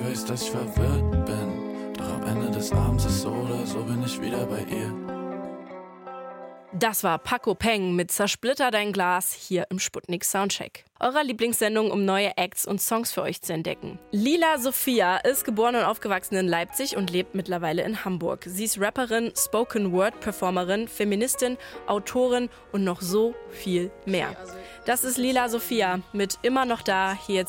Weiß, dass ich verwirrt bin, doch am Ende des Abends ist so oder so bin ich wieder bei ihr. Das war Paco Peng mit Zersplitter dein Glas hier im Sputnik Soundcheck. Eurer Lieblingssendung, um neue Acts und Songs für euch zu entdecken. Lila Sophia ist geboren und aufgewachsen in Leipzig und lebt mittlerweile in Hamburg. Sie ist Rapperin, Spoken-Word-Performerin, Feministin, Autorin und noch so viel mehr. Das ist Lila Sophia mit Immer noch da, hier jetzt